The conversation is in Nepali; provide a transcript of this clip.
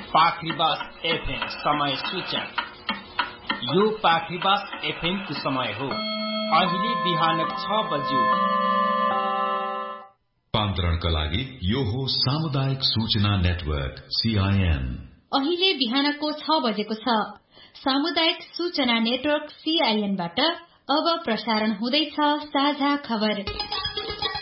पाखरीबास एफएम समय सूचना। यो पाखरीबास एफएम को समय हो। अहिले बिहान 6 बज्यो। पान्तरणका लागि यो हो सामुदायिक सूचना नेटवर्क CIN। अहिले बिहानको 6 बजेको छ। सामुदायिक सूचना नेटवर्क CIN बाट अब प्रसारण हुँदैछ साझा खबर।